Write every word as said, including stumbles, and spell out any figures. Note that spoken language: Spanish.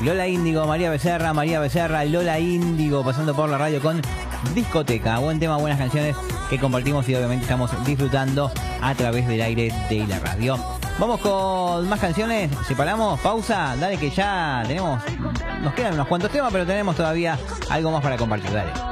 Lola Índigo, María Becerra, María Becerra, Lola Índigo, pasando por la radio con Discoteca. Buen tema, buenas canciones que compartimos y obviamente estamos disfrutando a través del aire de la radio. Vamos con más canciones, separamos, pausa, dale que ya tenemos, nos quedan unos cuantos temas, pero tenemos todavía algo más para compartir, dale.